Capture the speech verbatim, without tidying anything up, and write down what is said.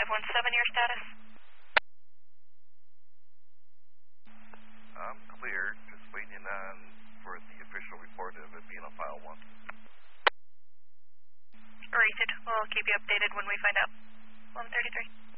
one seven, your status? I'm clear, just waiting on for the official report of it being on file one. Rated. We'll keep you updated when we find out. one thirty-three.